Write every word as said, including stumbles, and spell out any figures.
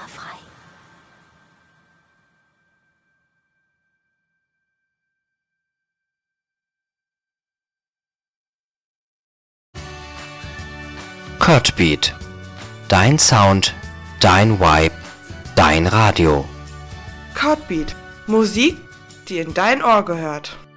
Feuerfrei. Kurtbeat. Dein Sound, dein Vibe, dein Radio. Kurtbeat. Musik, die in dein Ohr gehört.